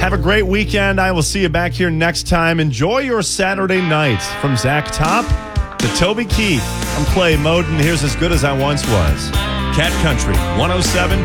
Have a great weekend. I will see you back here next time. Enjoy your Saturday night. From Zach Top to Toby Keith, I'm Clay Moden. Here's As Good As I Once Was. Cat Country 107.